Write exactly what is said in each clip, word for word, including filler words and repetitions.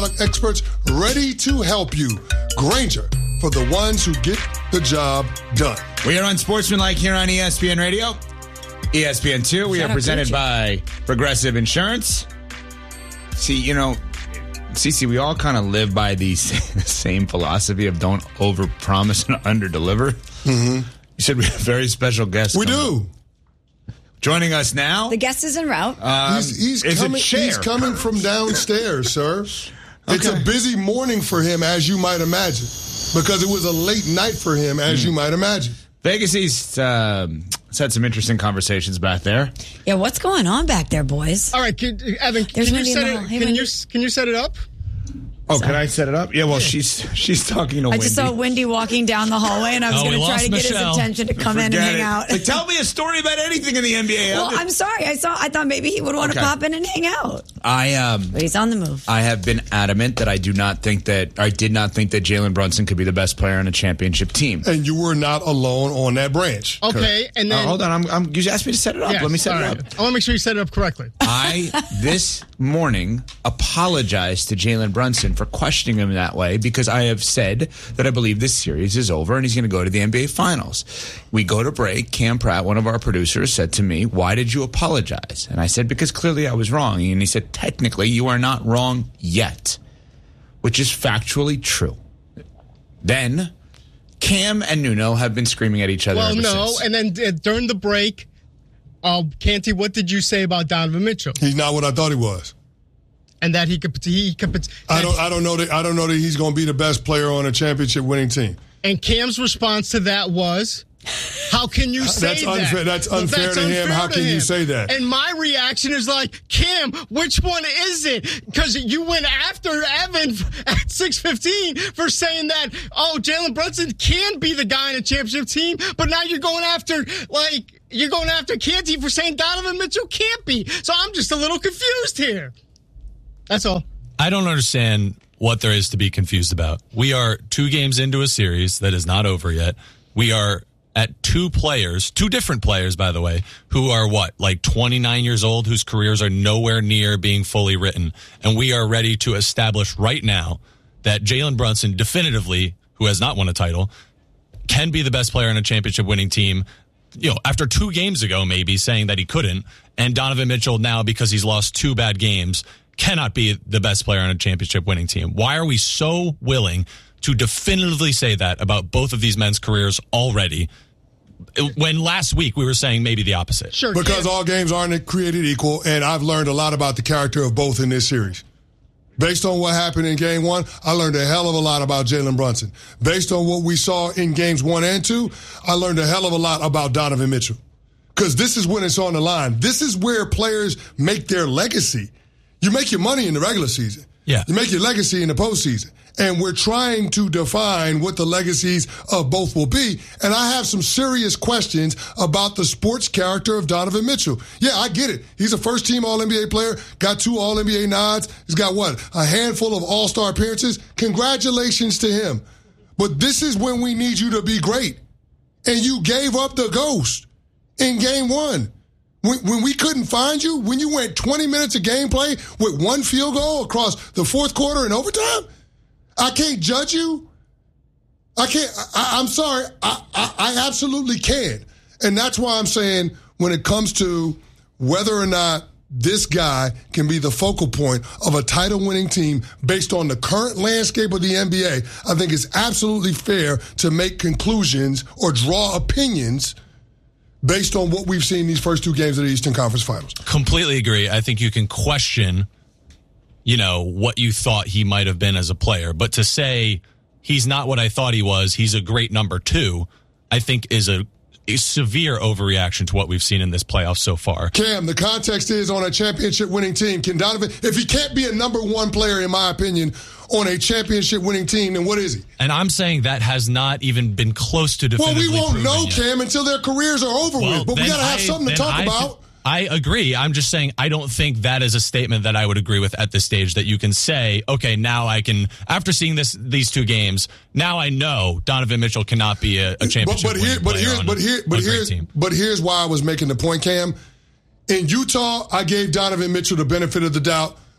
experts ready to help you. Grainger, for the ones who get the job done. We are Unsportsmanlike here on E S P N Radio. E S P N two, we Shout are presented by Progressive Insurance. See, you know, Cece, we all kind of live by the same philosophy of don't overpromise and underdeliver. Mm-hmm. You said we have a very special guest. We do. Joining us now. The guest is en route. Um, he's he's, is coming, it Cher? he's coming from downstairs, sir. It's Okay. a busy morning for him, as you might imagine, because it was a late night for him, as mm. you might imagine. Vegas East um, had some interesting conversations back there. Yeah, what's going on back there, boys? All right, can, Evan, There's can you, Wendy set in the hall. it, Hey, can, Wendy. you, can you set it up? Oh, can I set it up? Yeah, well, she's she's talking to I Wendy. just saw Wendy walking down the hallway, and I was Oh, going we to try lost to get Michelle. his attention to come in and Forget hang it. out. Like, tell me a story about anything in the N B A. Well, I'm sorry. I saw. I thought maybe he would want Okay. to pop in and hang out, I um but he's on the move. I have been adamant that I do not think that I did not think that Jalen Brunson could be the best player on a championship team. And you were not alone on that branch. Okay, Correct. and then... Uh, hold on, I'm, I'm, you asked me to set it up. Yes, Let me set all it right. up. I want to make sure you set it up correctly. I, this morning, apologized to Jalen Brunson for questioning him that way because I have said that I believe this series is over and he's going to go to the N B A Finals. We go to break. Cam Pratt, one of our producers, said to me, why did you apologize? And I said, because clearly I was wrong. And he said, technically, you are not wrong yet, which is factually true. Then, Cam and Nuno have been screaming at each other Well, ever no, since. and then uh, during the break, uh, Canty, what did you say about Donovan Mitchell? He's not what I thought he was. And that he could, he could. That I don't. I don't know that. I don't know that he's going to be the best player on a championship-winning team. And Cam's response to that was, "How can you say That's that? unfair- that's Well, unfair to him. How to can you him." say that? And my reaction is like, Cam, which one is it? Because you went after Evan at six fifteen for saying that, oh, Jalen Brunson can be the guy in a championship team, but now you're going after, like, you're going after Canty for saying Donovan Mitchell can't be. So I'm just a little confused here. That's all. I don't understand what there is to be confused about. We are two games into a series that is not over yet. We are at two players, two different players, by the way, who are what, like twenty-nine years old, whose careers are nowhere near being fully written. And we are ready to establish right now that Jalen Brunson definitively, who has not won a title, can be the best player on a championship winning team. You know, after two games ago, maybe saying that he couldn't, and Donovan Mitchell now, because he's lost two bad games, cannot be the best player on a championship winning team. Why are we so willing to definitively say that about both of these men's careers already, when last week we were saying maybe the opposite? Sure. Because Cam. all games aren't created equal, and I've learned a lot about the character of both in this series. Based on what happened in game one, I learned a hell of a lot about Jalen Brunson. Based on what we saw in games one and two, I learned a hell of a lot about Donovan Mitchell. Because this is when it's on the line. This is where players make their legacy. You make your money in the regular season. Yeah. You make your legacy in the postseason. And we're trying to define what the legacies of both will be. And I have some serious questions about the sports character of Donovan Mitchell. Yeah, I get it. He's a first-team All N B A player, got two All N B A nods. He's got, what, a handful of All-Star appearances? Congratulations to him. But this is when we need you to be great. And you gave up the ghost in game one. When, when we couldn't find you, when you went twenty minutes of gameplay with one field goal across the fourth quarter and overtime, I can't judge you. I can't. I, I'm sorry. I, I, I absolutely can. And that's why I'm saying when it comes to whether or not this guy can be the focal point of a title-winning team based on the current landscape of the N B A, I think it's absolutely fair to make conclusions or draw opinions based on what we've seen these first two games of the Eastern Conference Finals. Completely agree. I think you can question, you know, what you thought he might have been as a player. But to say he's not what I thought he was, he's a great number two, I think is a, a severe overreaction to what we've seen in this playoff so far. Cam, the context is on a championship-winning team. Can Donovan, if he can't be a number one player, in my opinion, on a championship-winning team, then what is he? And I'm saying that has not even been close to Well, definitively we won't proven know, yet. Cam, until their careers are over Well, with. But we then got to have I- something to then talk I about. th- I agree. I'm just saying I don't think that is a statement that I would agree with at this stage, that you can say, okay, now I can, after seeing this these two games, now I know Donovan Mitchell cannot be a, a championship But, but, here, but, player here's, on but, here, but, a great here's, team. but here's why I was making the point, Cam. In Utah, I gave Donovan Mitchell the benefit of the doubt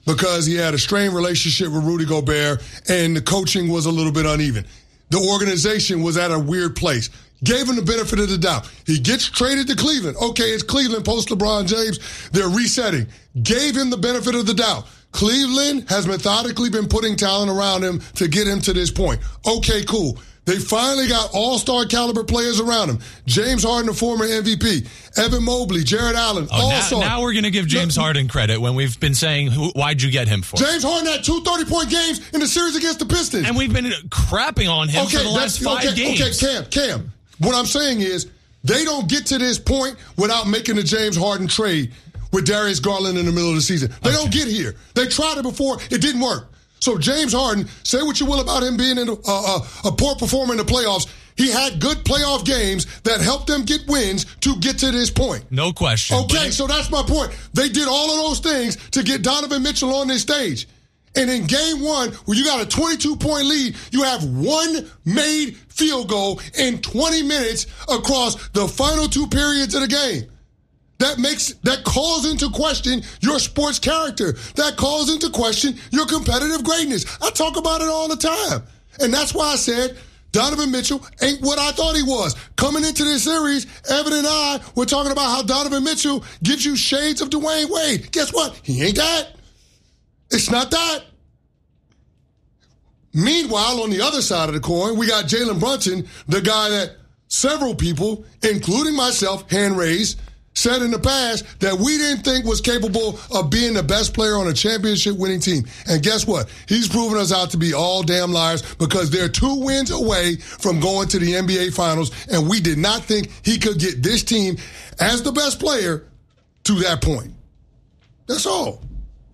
because he had a strained relationship with Rudy Gobert and the coaching was a little bit uneven. The organization was at a weird place. Gave him the benefit of the doubt. He gets traded to Cleveland. Okay, it's Cleveland post LeBron James. They're resetting. Gave him the benefit of the doubt. Cleveland has methodically been putting talent around him to get him to this point. Okay, cool. They finally got all-star caliber players around him. James Harden, the former M V P. Evan Mobley, Jared Allen, oh, all-star. Now, now we're going to give James no, Harden credit when we've been saying, who, why'd you get him for? James Harden had two thirty-point games in the series against the Pistons. And we've been crapping on him okay, for the last five okay, games. Okay, Cam, Cam, what I'm saying is they don't get to this point without making the James Harden trade with Darius Garland in the middle of the season. They okay. don't get here. They tried it before. It didn't work. So James Harden, say what you will about him being in a, a, a poor performer in the playoffs, he had good playoff games that helped them get wins to get to this point. No question. Okay, so that's my point. They did all of those things to get Donovan Mitchell on this stage. And in game one, where you got a twenty-two point lead, you have one made field goal in twenty minutes across the final two periods of the game. That makes, that calls into question your sports character. That calls into question your competitive greatness. I talk about it all the time. And that's why I said Donovan Mitchell ain't what I thought he was. Coming into this series, Evan and I were talking about how Donovan Mitchell gives you shades of Dwayne Wade. Guess what? He ain't that. It's not that. Meanwhile, on the other side of the coin, we got Jalen Brunson, the guy that several people, including myself, hand raised, said in the past that we didn't think was capable of being the best player on a championship winning team. And guess what? He's proven us out to be all damn liars because they're two wins away from going to the N B A Finals, and we did not think he could get this team as the best player to that point. That's all.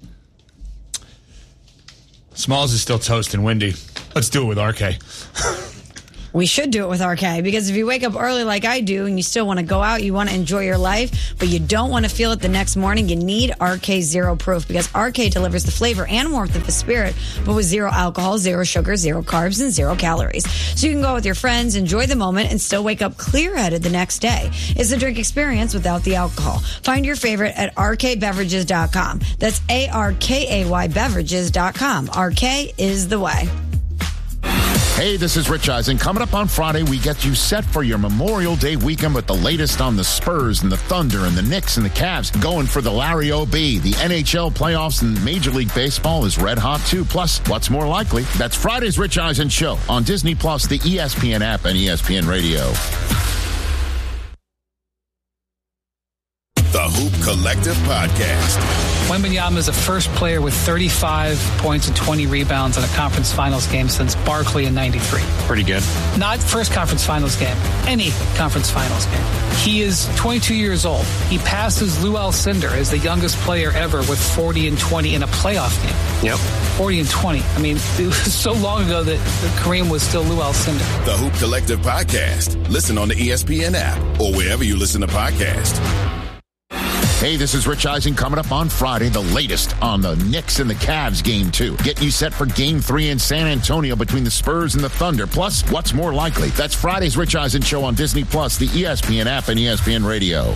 Smalls is still toast and windy. Let's do it with R K. We should do it with R K, because if you wake up early like I do and you still want to go out, you want to enjoy your life, but you don't want to feel it the next morning, you need R K Zero Proof, because R K delivers the flavor and warmth of the spirit, but with zero alcohol, zero sugar, zero carbs, and zero calories. So you can go out with your friends, enjoy the moment, and still wake up clear-headed the next day. It's a drink experience without the alcohol. Find your favorite at R K beverages dot com. That's A R K A Y beverages dot com. R K is the way. Hey, this is Rich Eisen. Coming up on Friday, we get you set for your Memorial Day weekend with the latest on the Spurs and the Thunder and the Knicks and the Cavs going for the Larry O B. The N H L playoffs and Major League Baseball is red hot too. Plus, what's more likely? That's Friday's Rich Eisen Show on Disney Plus, the E S P N app, and E S P N Radio. The Hoop Collective Podcast. Wembanyama is the first player with thirty-five points and twenty rebounds in a conference finals game since Barkley in ninety-three. Pretty good. Not first conference finals game, any conference finals game. He is twenty-two years old. He passes Lou Alcindor as the youngest player ever with forty and twenty in a playoff game. Yep. forty and twenty. I mean, it was so long ago that Kareem was still Lou Alcindor. The Hoop Collective Podcast. Listen on the E S P N app or wherever you listen to podcasts. Hey, this is Rich Eisen. Coming up on Friday, the latest on the Knicks and the Cavs game two. Getting you set for game three in San Antonio between the Spurs and the Thunder. Plus, what's more likely? That's Friday's Rich Eisen Show on Disney Plus, the E S P N app, and E S P N Radio.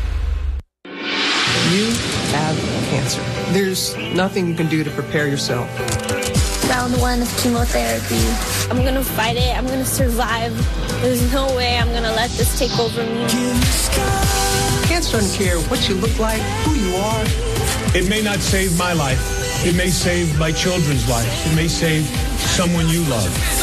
You have cancer. There's nothing you can do to prepare yourself. Round one of chemotherapy. I'm going to fight it. I'm going to survive. There's no way I'm going to let this take over me. Cancer doesn't care what you look like, who you are. It may not save my life. It may save my children's life. It may save someone you love.